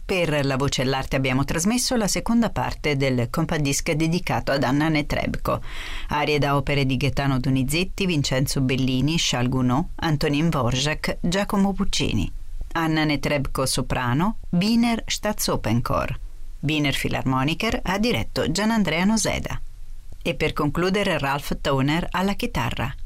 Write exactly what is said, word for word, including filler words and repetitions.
Per la voce e l'arte abbiamo trasmesso la seconda parte del compadisc dedicato ad Anna Netrebko. Arie da opere di Gaetano Donizetti, Vincenzo Bellini, Charles Gounod, Antonin Dvorak, Giacomo Puccini. Anna Netrebko soprano, Wiener Staatsoperchor. Wiener Philharmoniker ha diretto Gianandrea Noseda. E per concludere Ralph Towner alla chitarra.